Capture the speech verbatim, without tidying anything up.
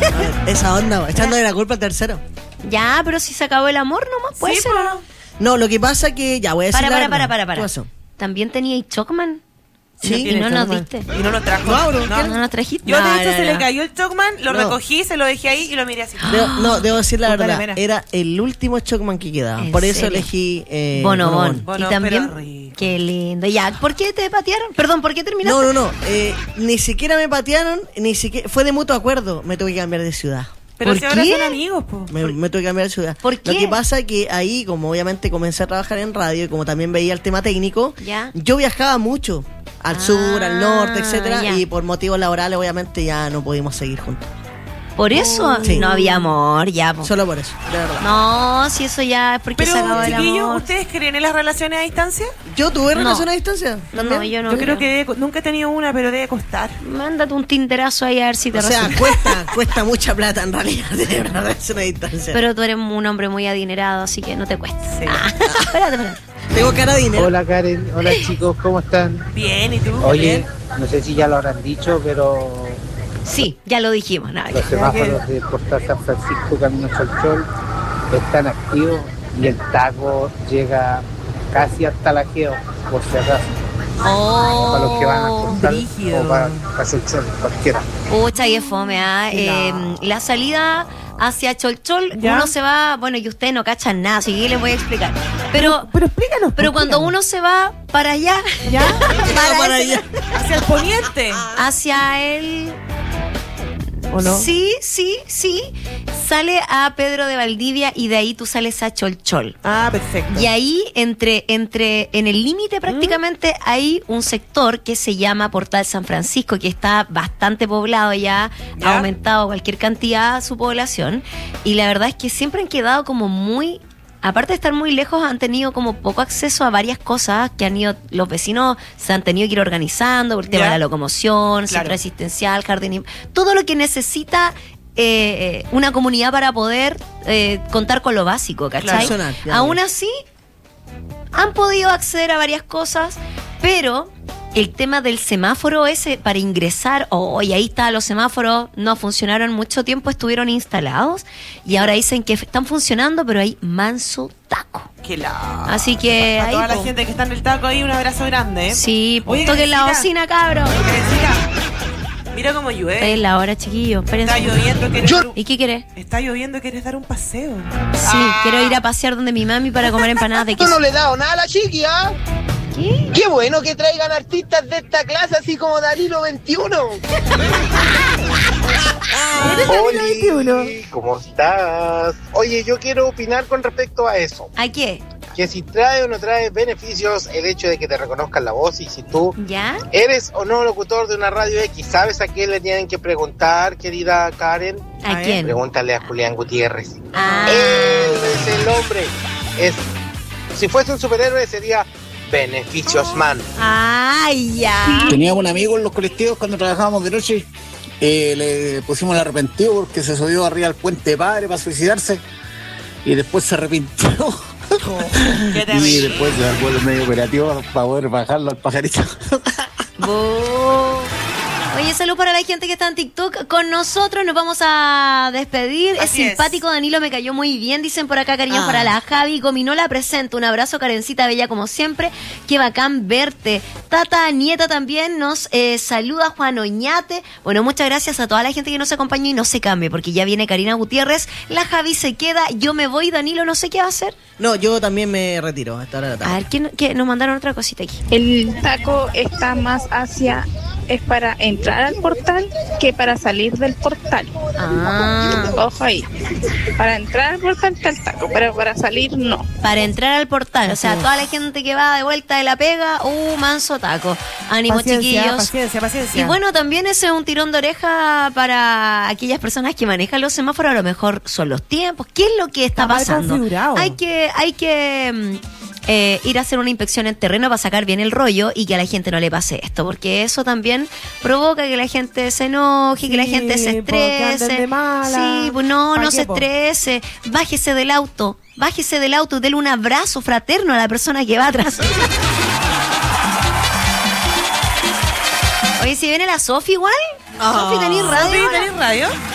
Esa onda, echándole la culpa al tercero. Ya, pero si se acabó el amor nomás, puede Sí, ser. pero- No, lo que pasa que, ya voy a decir Para, la para, verdad. para, para, para. ¿Qué pasó? También tenía y Chocman. Sí, y no nos Chocman. diste. Y no lo trajo. No, bro, No. No nos trajiste. Yo, de No, hecho, no, se le no. cayó el Chocman, lo No. recogí, se lo dejé ahí y lo miré así. Debo- no, debo decir la Puta la verdad. pena. Era el último Chocman que quedaba. ¿En Por eso serio? elegí. Eh, Bonobón. Bonobón, Y también. pero rico. Qué lindo. Ya, ¿por qué te patearon? Perdón, ¿por qué terminaste? No, no, no. Eh, ni siquiera me patearon, ni siquiera. Fue de mutuo acuerdo. Me tuve que cambiar de ciudad. Pero ¿Por si ahora qué? son amigos, po. Me, me tuve que cambiar de ciudad. ¿Por qué? Lo que pasa es que ahí, como obviamente comencé a trabajar en radio y como también veía el tema técnico, Ya. yo viajaba mucho. Al Ah, sur, al norte, etcétera, ya. y por motivos laborales obviamente ya no pudimos seguir juntos. Por eso Sí. no había amor, ya. po. Solo por eso, de verdad. No, si eso ya es porque Pero, se acabó el chiquillos, amor. ¿ustedes creen en las relaciones a distancia? Yo tuve No. relación a distancia también. No, yo no. Yo creo que debe- nunca he tenido una, pero debe costar. Mándate un tinderazo ahí a ver si te O sea, resulta. cuesta, cuesta mucha plata en realidad tener una relación a distancia. Pero tú eres un hombre muy adinerado, así que no te cuesta. Sí. Ah, espérate, espérate. Tengo cara de dinero. Hola Karen, hola chicos, ¿cómo están? Bien, ¿y tú? Oye, Bien. no sé si ya lo habrán dicho, pero Sí, ya lo dijimos. Nada, los ya. semáforos de Portal San Francisco Camino Cholchol están activos y el taco llega casi hasta la Geo, por si acaso, Oh, para los que van a Portal brígido. o para, para Cholchol, cualquiera. pucha, y es fome, ¿ah? Eh, la salida hacia Cholchol, ¿Ya? uno se va, bueno, y ustedes no cachan nada, así que les voy a explicar. Pero, Pero explícanos. pero cuando explícanos. uno se va para allá, ¿Ya? Para para allá. Hacia el poniente. hacia el... ¿O no? Sí, sí, sí. Sale a Pedro de Valdivia y de ahí tú sales a Cholchol. Ah, perfecto. Y ahí, entre, entre, en el límite prácticamente, hay un sector que se llama Portal San Francisco, que está bastante poblado ya, ¿Ya? ha aumentado cualquier cantidad su población. Y la verdad es que siempre han quedado como muy... Aparte de estar muy lejos, han tenido como poco acceso a varias cosas que han ido, los vecinos se han tenido que ir organizando por el tema Ya. de la locomoción, Claro. centro asistencial, jardín, todo lo que necesita eh, eh, una comunidad para poder eh, contar con lo básico, ¿cachai? Personal, ya. Aún así, han podido acceder a varias cosas, pero el tema del semáforo ese para ingresar, oh, y ahí está, los semáforos no funcionaron mucho tiempo, estuvieron instalados y ahora dicen que están funcionando, pero hay manso taco. Qué la... Así que A ahí, toda la po. gente que está en el taco ahí, un abrazo grande, ¿eh? Sí, Oye, toquen la Karencita. bocina, cabros. Karencita, mira cómo llueve. Es la hora, chiquillos, espérense. Está lloviendo, ¿quieres dar un... ¿Y qué querés? Está lloviendo, ¿quieres dar un paseo? Sí, Ah. quiero ir a pasear donde mi mami para comer empanadas de Esto queso. no le he dado nada a la chiqui, ¿ah? ¿Qué? Qué bueno que traigan artistas de esta clase, así como Danilo veintiuno. Oli, ¿cómo estás? Oye, yo quiero opinar con respecto a eso. ¿A qué? Que si trae o no trae beneficios el hecho de que te reconozcan la voz y si tú ¿Ya? eres o no locutor de una radio X, ¿sabes a quién le tienen que preguntar, querida Karen? ¿A A ver, quién? Pregúntale a Julián Gutiérrez. Ah. Él es el hombre. Es, si fuese un superhéroe sería Beneficios Man. Ay, ya. Teníamos un amigo en los colectivos cuando trabajábamos de noche. Eh, le pusimos el arrepentido porque se subió arriba al puente Padre para suicidarse. Y después se arrepintió. Qué y terrible. después se sacó el medio operativo para poder bajarlo al pajarito. Bo. Oye, salud para la gente que está en TikTok. Con nosotros nos vamos a despedir. Así es es. simpático, Danilo, me cayó muy bien. Dicen por acá, cariños Ah. para la Javi. Gominola presenta. Un abrazo, Karencita Bella, como siempre. Qué bacán verte. Tata Nieta también nos eh, saluda, Juan Oñate. Bueno, muchas gracias a toda la gente que nos acompañó y no se cambie, porque ya viene Karina Gutiérrez. La Javi se queda, yo me voy. Danilo, no sé qué va a hacer. No, yo también me retiro a esta hora de la A tarde. ver, ¿quién, qué? Nos mandaron otra cosita aquí. El taco está más hacia, es para entrar al portal que para salir del portal. Ah. Ojo ahí. Para entrar al portal está el taco, pero para salir no. Para entrar al portal, o sea, toda la gente que va de vuelta de la pega, uh, manso taco. Ánimo, Paciencia, chiquillos. paciencia, paciencia. Y bueno, también ese es un tirón de oreja para aquellas personas que manejan los semáforos, a lo mejor son los tiempos. ¿Qué es lo que está, Está mal pasando? configurado. Hay que, hay que mm, eh, ir a hacer una inspección en terreno para sacar bien el rollo y que a la gente no le pase esto, porque eso también provoca que la gente se enoje, que la Sí, gente se porque anden estrese. de mala. Sí, pues no, ¿Pa' no qué, se po? estrese. Bájese del auto. Bájese del auto y dele un abrazo fraterno a la persona que va atrás. Oye, si viene la Sofi igual. Ah. Sofi, ¿tenés radio? ¿Sí? ahora? ¿Tenés radio?